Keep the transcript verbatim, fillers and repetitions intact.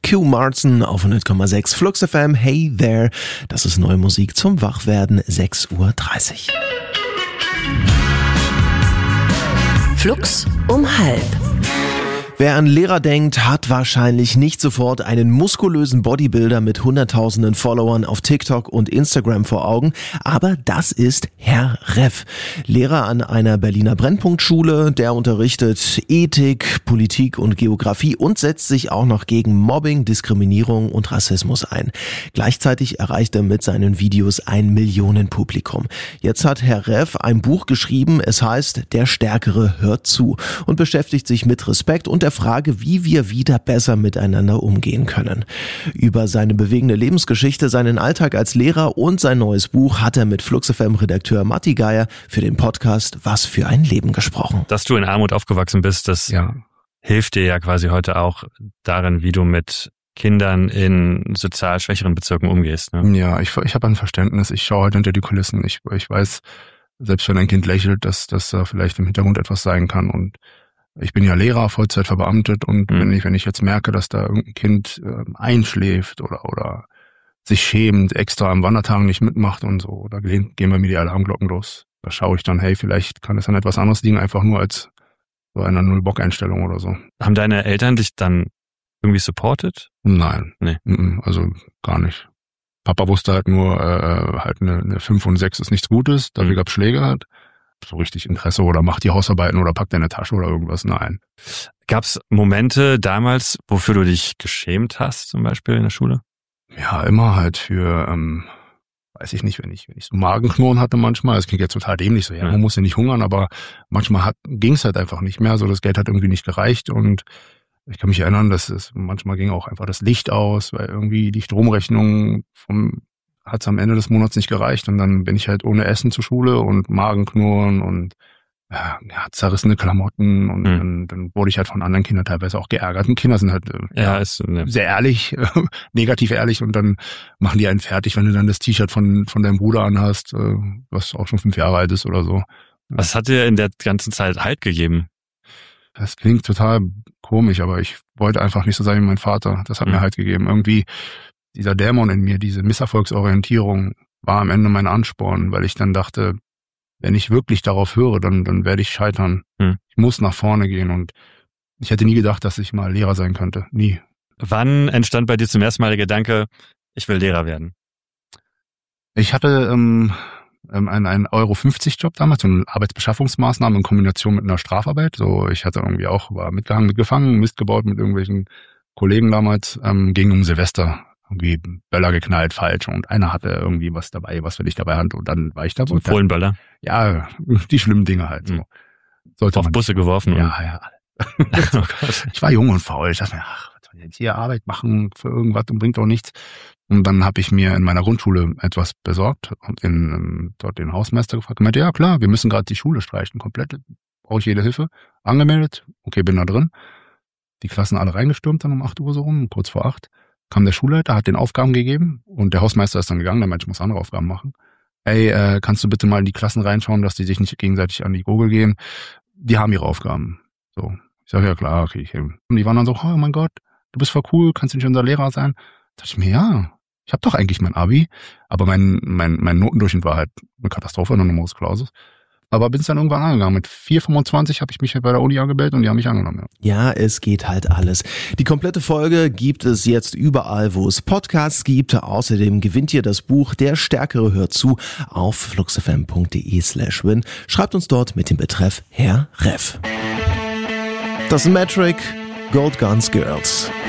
Q Martin auf hundert Komma sechs Flux F M. Hey there, das ist neue Musik zum Wachwerden, sechs Uhr dreißig. Flux um halb. Wer an Lehrer denkt, hat wahrscheinlich nicht sofort einen muskulösen Bodybuilder mit hunderttausenden Followern auf TikTok und Instagram vor Augen, aber das ist Herr Reff. Lehrer an einer Berliner Brennpunktschule, der unterrichtet Ethik, Politik und Geografie und setzt sich auch noch gegen Mobbing, Diskriminierung und Rassismus ein. Gleichzeitig erreicht er mit seinen Videos ein Millionenpublikum. Jetzt hat Herr Reff ein Buch geschrieben, es heißt Der Stärkere hört zu und beschäftigt sich mit Respekt und der Frage, wie wir wieder besser miteinander umgehen können. Über seine bewegende Lebensgeschichte, seinen Alltag als Lehrer und sein neues Buch hat er mit Flux F M-Redakteur Matti Geier für den Podcast Was für ein Leben gesprochen. Dass du in Armut aufgewachsen bist, das ja. hilft dir ja quasi heute auch darin, wie du mit Kindern in sozial schwächeren Bezirken umgehst. Ne? Ja, ich, ich habe ein Verständnis. Ich schaue halt hinter die Kulissen. Ich, ich weiß, selbst wenn ein Kind lächelt, dass, dass da vielleicht im Hintergrund etwas sein kann. Und ich bin ja Lehrer, Vollzeit verbeamtet, und mhm. wenn ich wenn ich jetzt merke, dass da irgendein Kind äh, einschläft oder oder sich schämt, extra am Wandertagen nicht mitmacht und so, da gehen, gehen bei mir die Alarmglocken los. Da schaue ich dann, hey, vielleicht kann es an etwas anderes liegen, einfach nur als so eine Null-Bock-Einstellung oder so. Haben deine Eltern dich dann irgendwie supportet? Nein, nee. Also gar nicht. Papa wusste halt nur, äh, halt eine, eine fünf und sechs ist nichts Gutes, dafür mhm. gab's Schläge halt. So richtig Interesse oder mach die Hausarbeiten oder pack deine Tasche oder irgendwas, nein. Gab's Momente damals, wofür du dich geschämt hast, zum Beispiel in der Schule? Ja, immer halt für, ähm, weiß ich nicht, wenn ich, wenn ich so Magenknurren hatte manchmal, das klingt jetzt total dämlich, so, ja, man muss ja nicht hungern, aber manchmal hat, ging's halt einfach nicht mehr, so das Geld hat irgendwie nicht gereicht, und ich kann mich erinnern, dass es manchmal ging auch einfach das Licht aus, weil irgendwie die Stromrechnung vom hat es am Ende des Monats nicht gereicht, und dann bin ich halt ohne Essen zur Schule und Magenknurren und ja, zerrissene Klamotten, und mhm. dann, dann wurde ich halt von anderen Kindern teilweise auch geärgert. Und Kinder sind halt äh, ja, ist, ne. sehr ehrlich, negativ ehrlich, und dann machen die einen fertig, wenn du dann das T-Shirt von von deinem Bruder anhast, äh, was auch schon fünf Jahre alt ist oder so. Was hat dir in der ganzen Zeit Halt gegeben? Das klingt total komisch, aber ich wollte einfach nicht so sein wie mein Vater. Das hat mhm. mir Halt gegeben. Irgendwie dieser Dämon in mir, diese Misserfolgsorientierung war am Ende mein Ansporn, weil ich dann dachte, wenn ich wirklich darauf höre, dann, dann werde ich scheitern. Hm. Ich muss nach vorne gehen, und ich hätte nie gedacht, dass ich mal Lehrer sein könnte. Nie. Wann entstand bei dir zum ersten Mal der Gedanke, ich will Lehrer werden? Ich hatte ähm, einen, einen Euro fünfzig Job damals, so eine Arbeitsbeschaffungsmaßnahme in Kombination mit einer Strafarbeit. So, ich hatte irgendwie auch, war mitgehangen, mitgefangen, Mist gebaut mit irgendwelchen Kollegen damals, ähm, ging um Silvester. Irgendwie Böller geknallt, falsch, und einer hatte irgendwie was dabei, was wir nicht dabei hatten, und dann war ich da. So Fohlenböller? Ja, die schlimmen Dinge halt. So. Sollte Auf man, Busse geworfen? Ja, oder? ja. Oh ich war jung und faul. Ich dachte mir, ach, was soll ich jetzt hier Arbeit machen für irgendwas und bringt doch nichts. Und dann habe ich mir in meiner Grundschule etwas besorgt und in, dort den Hausmeister gefragt. Er meinte, ja klar, wir müssen gerade die Schule streichen, komplett, brauche ich jede Hilfe. Angemeldet, okay, bin da drin. Die Klassen alle reingestürmt dann um acht Uhr so rum, kurz vor acht. Kam der Schulleiter, hat den Aufgaben gegeben, und der Hausmeister ist dann gegangen, der meinte, ich muss andere Aufgaben machen. Ey, äh, kannst du bitte mal in die Klassen reinschauen, dass die sich nicht gegenseitig an die Gurgel gehen? Die haben ihre Aufgaben. So, ich sage, ja klar, okay. Ich, und die waren dann so, oh mein Gott, du bist voll cool, kannst du nicht unser Lehrer sein? Da dachte ich mir, ja, ich habe doch eigentlich mein Abi, aber mein mein mein Notendurchschnitt war halt eine Katastrophe, eine Numerus Clausus. Aber bin es dann irgendwann angegangen. Mit vier Komma fünfundzwanzig habe ich mich bei der Uni angemeldet, und die haben mich angenommen. Ja. ja, es geht halt alles. Die komplette Folge gibt es jetzt überall, wo es Podcasts gibt. Außerdem gewinnt ihr das Buch Der Stärkere hört zu auf fluxfm.de slash win. Schreibt uns dort mit dem Betreff Herr Reff. Das ist Metric, Gold Guns Girls.